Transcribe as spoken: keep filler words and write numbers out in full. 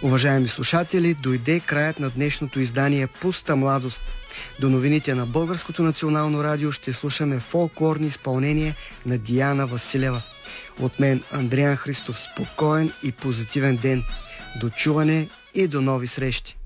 Уважаеми слушатели, дойде краят на днешното издание Пуста младост. До новините на Българското национално радио ще слушаме фолклорни изпълнения на Диана Василева. От мен Андриан Христов, спокоен и позитивен ден. До чуване и до нови срещи!